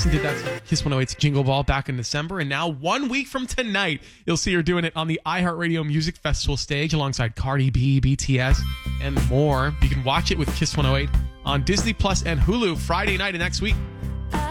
Jackson did that to Kiss 108's Jingle Ball back in December, and now 1 week from tonight, you'll see her doing it on the iHeartRadio Music Festival stage alongside Cardi B, BTS, and more. You can watch it with Kiss 108 on Disney Plus and Hulu Friday night of next week.